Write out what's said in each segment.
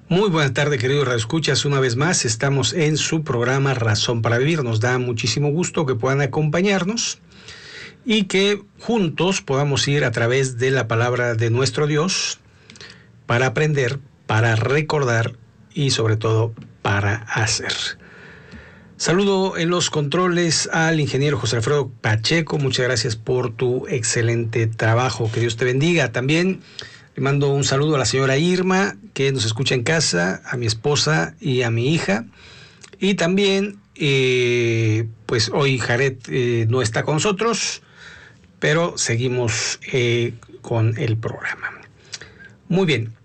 Muy buena tarde, queridos radioescuchas. Una vez más estamos en su programa Razón para Vivir. Nos da muchísimo gusto que puedan acompañarnos y que juntos podamos ir a través de la palabra de nuestro Dios para aprender, para recordar y sobre todo para hacer. Saludo en los controles al ingeniero José Alfredo Pacheco. Muchas gracias por tu excelente trabajo. Que Dios te bendiga. También le mando un saludo a la señora Irma, que nos escucha en casa, a mi esposa y a mi hija. Y también, pues hoy Jared no está con nosotros, pero seguimos con el programa. Muy bien.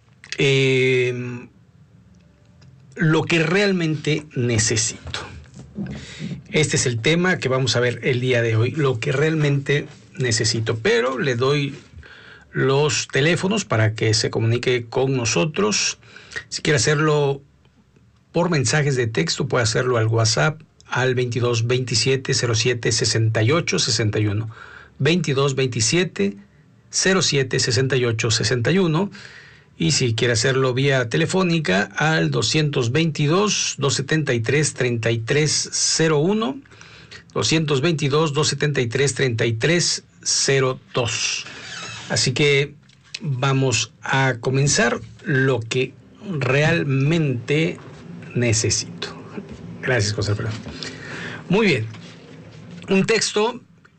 Lo que realmente necesito. Este es el tema que vamos a ver el día de hoy. Lo que realmente necesito. Pero le doy los teléfonos para que se comunique con nosotros. Si quiere hacerlo por mensajes de texto, puede hacerlo al WhatsApp al 22 27 07 68 61. 22 27 07 68 61. Y si quiere hacerlo vía telefónica al 222 273 3301. 222 273 3302. Así que vamos a comenzar lo que realmente necesito. Gracias, José Alfredo. Muy bien. Un texto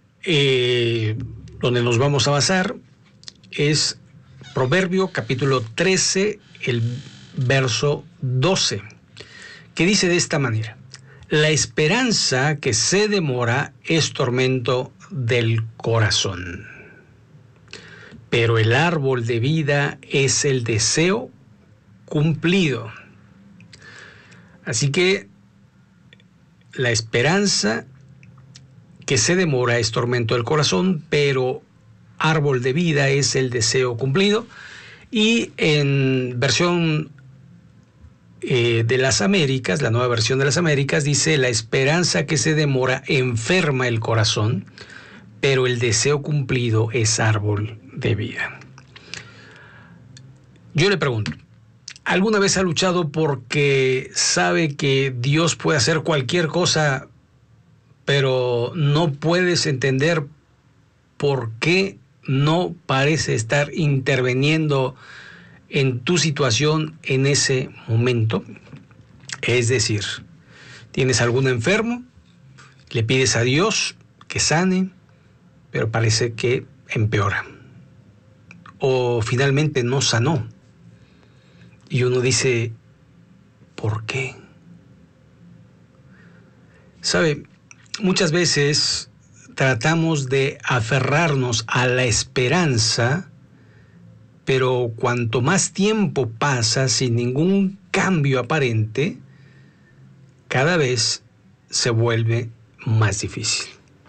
donde nos vamos a basar es Proverbio capítulo 13, el verso 12, que dice de esta manera: la esperanza que se demora es tormento del corazón, pero el árbol de vida es el deseo cumplido. Así que la esperanza que se demora es tormento del corazón, pero árbol de vida es el deseo cumplido. Y en versión de las Américas, la Nueva Versión de las Américas, dice: la esperanza que se demora enferma el corazón, pero el deseo cumplido es árbol de vida. Yo le pregunto, ¿alguna vez ha luchado porque sabe que Dios puede hacer cualquier cosa, pero no puedes entender por qué no parece estar interviniendo en tu situación en ese momento? Es decir, tienes algún enfermo, le pides a Dios que sane, pero parece que empeora. O finalmente no sanó. Y uno dice, ¿por qué? ¿Sabe? Muchas veces tratamos de aferrarnos a la esperanza, pero cuanto más tiempo pasa sin ningún cambio aparente, cada vez se vuelve más difícil.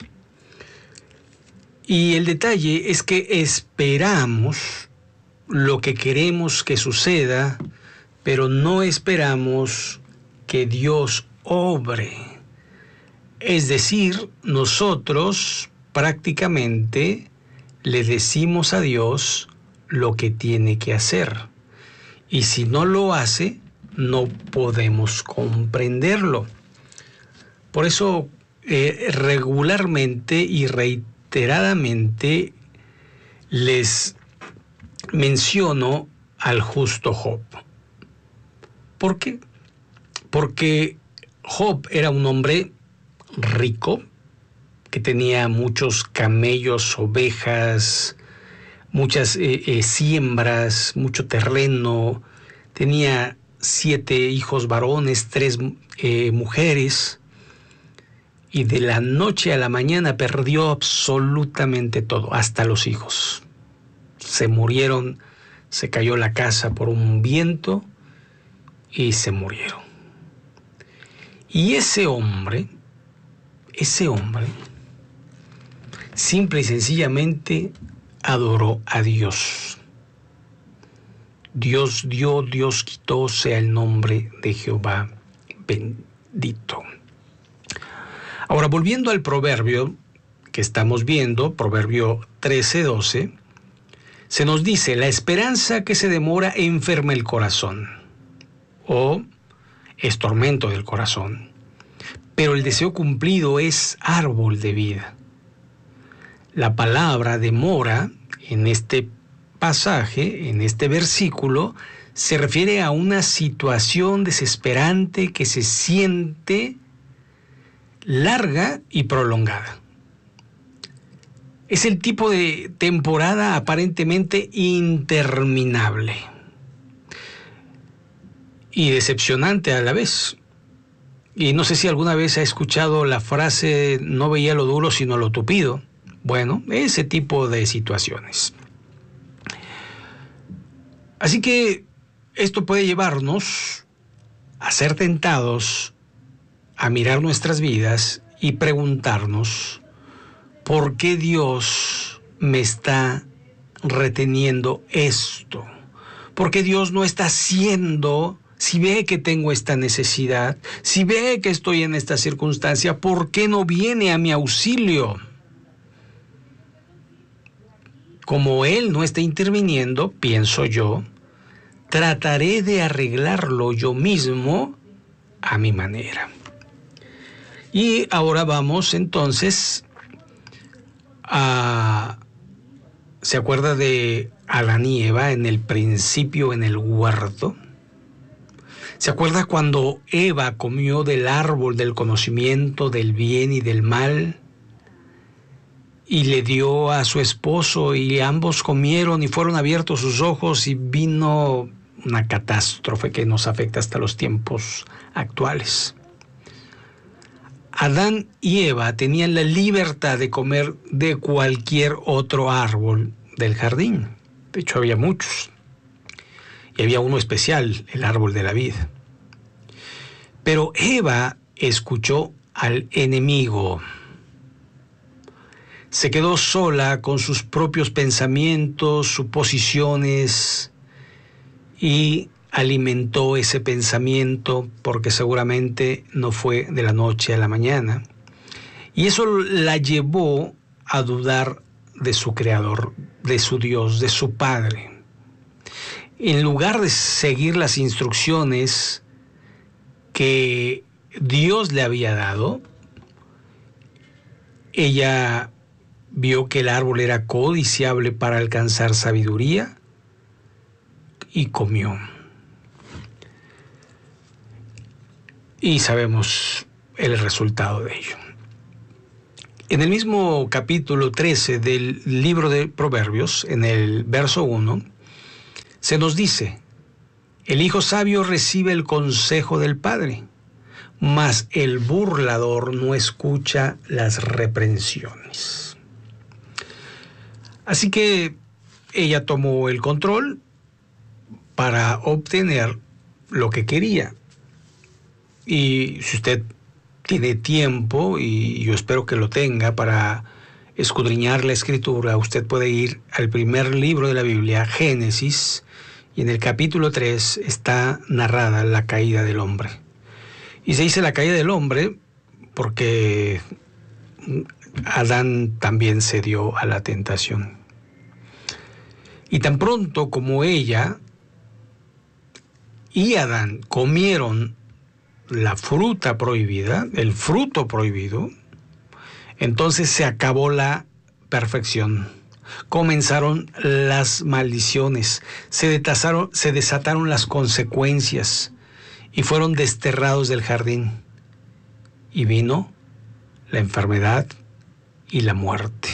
Y el detalle es que esperamos lo que queremos que suceda, pero no esperamos que Dios obre. Es decir, nosotros prácticamente le decimos a Dios lo que tiene que hacer. Y si no lo hace, no podemos comprenderlo. Por eso, regularmente y reiteradamente les menciono al justo Job. ¿Por qué? Porque Job era un hombre rico, que tenía muchos camellos, ovejas, muchas siembras, mucho terreno, tenía 7 hijos varones, 3 mujeres, y de la noche a la mañana perdió absolutamente todo, hasta los hijos. Se murieron, se cayó la casa por un viento y se murieron. Y ese hombre, simple y sencillamente adoró a Dios. Dios dio, Dios quitó, sea el nombre de Jehová bendito. Ahora, volviendo al proverbio que estamos viendo, Proverbio 13:12, se nos dice: la esperanza que se demora enferma el corazón, o es tormento del corazón. Pero el deseo cumplido es árbol de vida. La palabra demora en este pasaje, en este versículo, se refiere a una situación desesperante que se siente larga y prolongada. Es el tipo de temporada aparentemente interminable y decepcionante a la vez. Y no sé si alguna vez ha escuchado la frase: no veía lo duro sino lo tupido. Bueno, ese tipo de situaciones. Así que esto puede llevarnos a ser tentados a mirar nuestras vidas y preguntarnos: ¿por qué Dios me está reteniendo esto? ¿Por qué Dios no está haciendo? Si ve que tengo esta necesidad, si ve que estoy en esta circunstancia, ¿por qué no viene a mi auxilio? Como Él no está interviniendo, pienso yo, trataré de arreglarlo yo mismo a mi manera. Y ahora vamos entonces a... ¿Se acuerda de Adán y Eva en el principio en el huerto? ¿Se acuerda cuando Eva comió del árbol del conocimiento del bien y del mal y le dio a su esposo y ambos comieron y fueron abiertos sus ojos y vino una catástrofe que nos afecta hasta los tiempos actuales? Adán y Eva tenían la libertad de comer de cualquier otro árbol del jardín. De hecho, había muchos. Y había uno especial, el árbol de la vida. Pero Eva escuchó al enemigo. Se quedó sola con sus propios pensamientos, suposiciones, y alimentó ese pensamiento, porque seguramente no fue de la noche a la mañana. Y eso la llevó a dudar de su Creador, de su Dios, de su Padre. En lugar de seguir las instrucciones que Dios le había dado, ella vio que el árbol era codiciable para alcanzar sabiduría y comió. Y sabemos el resultado de ello. En el mismo capítulo 13 del libro de Proverbios, en el verso 1, se nos dice: el hijo sabio recibe el consejo del padre, mas el burlador no escucha las reprensiones. Así que ella tomó el control para obtener lo que quería. Y si usted tiene tiempo, y yo espero que lo tenga, para escudriñar la Escritura, usted puede ir al primer libro de la Biblia, Génesis, y en el capítulo 3 está narrada la caída del hombre. Y se dice la caída del hombre porque Adán también cedió a la tentación. Y tan pronto como ella y Adán comieron la fruta prohibida, el fruto prohibido, entonces se acabó la perfección. Comenzaron las maldiciones, se desataron las consecuencias y fueron desterrados del jardín. Y vino la enfermedad y la muerte.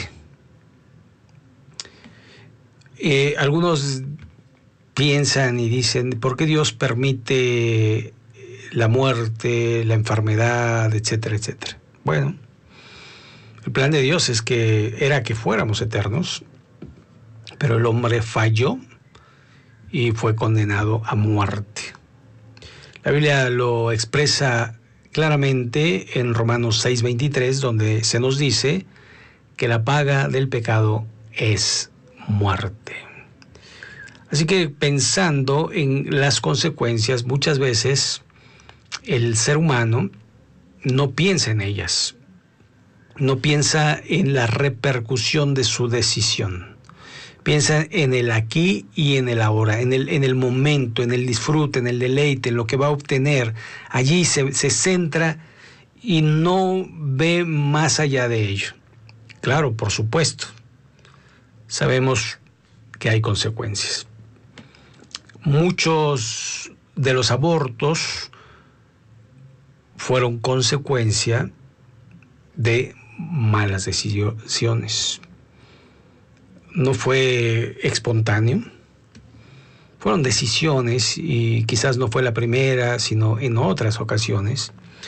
Algunos piensan y dicen: ¿por qué Dios permite la muerte, la enfermedad, etcétera, etcétera? Bueno, el plan de Dios era que fuéramos eternos, pero el hombre falló y fue condenado a muerte. La Biblia lo expresa claramente en Romanos 6:23, donde se nos dice que la paga del pecado es muerte. Así que, pensando en las consecuencias, muchas veces el ser humano no piensa en ellas, no piensa en la repercusión de su decisión, piensa en el aquí y en el ahora, en el momento, en el disfrute, en el deleite, en lo que va a obtener. Allí se centra y no ve más allá de ello. Claro, por supuesto, sabemos que hay consecuencias. Muchos de los abortos fueron consecuencia de malas decisiones. No fue espontáneo, fueron decisiones, y quizás no fue la primera, sino en otras ocasiones.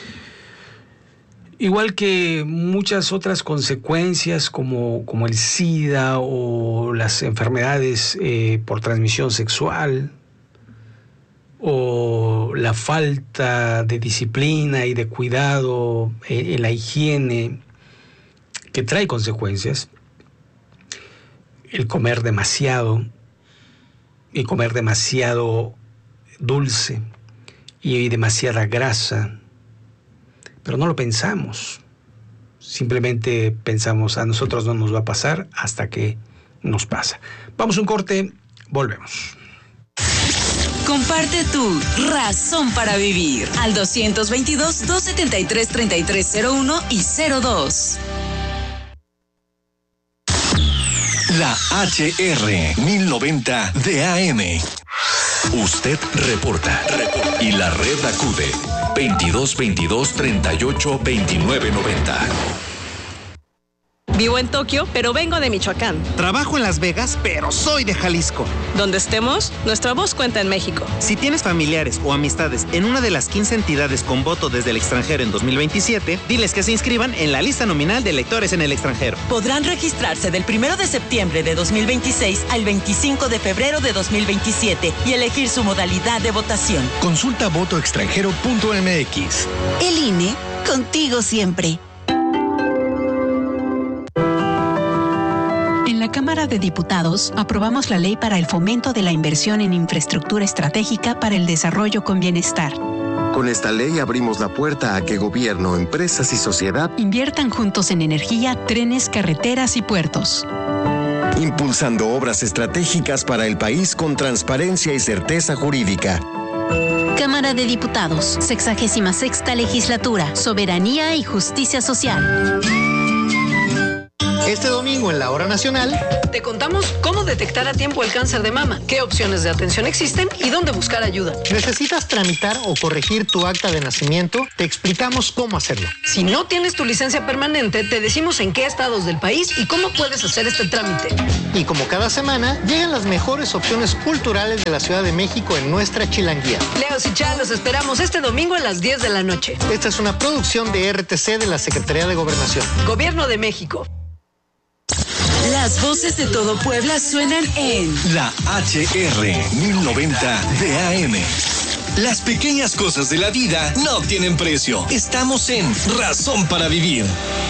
Igual que muchas otras consecuencias como el SIDA o las enfermedades por transmisión sexual, o la falta de disciplina y de cuidado en la higiene, que trae consecuencias. El comer demasiado, y comer demasiado dulce y demasiada grasa, pero no lo pensamos. Simplemente pensamos, a nosotros no nos va a pasar, hasta que nos pasa. Vamos a un corte, volvemos. Comparte tu razón para vivir al 222-273-3301 y 02. La HR 1090 de AM. Usted reporta y la red acude 2222-382990. Vivo en Tokio, pero vengo de Michoacán. Trabajo en Las Vegas, pero soy de Jalisco. Donde estemos, nuestra voz cuenta en México. Si tienes familiares o amistades en una de las 15 entidades con voto desde el extranjero en 2027, diles que se inscriban en la lista nominal de electores en el extranjero. Podrán registrarse del 1 de septiembre de 2026 al 25 de febrero de 2027 y elegir su modalidad de votación. Consulta votoextranjero.mx. El INE, contigo siempre. En la Cámara de Diputados aprobamos la ley para el fomento de la inversión en infraestructura estratégica para el desarrollo con bienestar. Con esta ley abrimos la puerta a que gobierno, empresas y sociedad inviertan juntos en energía, trenes, carreteras y puertos. Impulsando obras estratégicas para el país con transparencia y certeza jurídica. Cámara de Diputados, 66ª Legislatura, Soberanía y Justicia Social. Este domingo en la Hora Nacional Te contamos cómo detectar a tiempo el cáncer de mama, qué opciones de atención existen y dónde buscar ayuda. ¿necesitas tramitar o corregir tu acta de nacimiento? Te explicamos cómo hacerlo. Si no tienes tu licencia permanente, te decimos en qué estados del país y cómo puedes hacer este trámite. Y como cada semana, llegan las mejores opciones culturales de la Ciudad de México en nuestra chilanguía. Leos y Chá, los esperamos este domingo a las 10 de la noche. Esta es una producción de RTC de la Secretaría de Gobernación. Gobierno de México. Las voces de todo Puebla suenan en La HR 1090 de AM. Las pequeñas cosas de la vida no tienen precio. Estamos en Razón para Vivir.